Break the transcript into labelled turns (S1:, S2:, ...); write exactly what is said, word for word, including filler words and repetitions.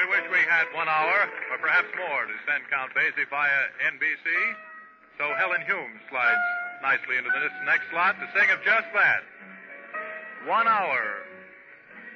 S1: wish we had one hour, or perhaps more, to send Count Basie via N B C. So Helen Hume slides nicely into this next slot to sing of just that. One hour